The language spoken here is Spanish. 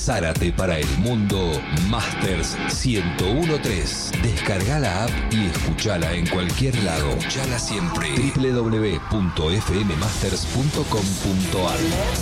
Zárate para el mundo Masters 1013. Descarga la app y escuchala en cualquier lado. Escuchala siempre. www.fmmasters.com.ar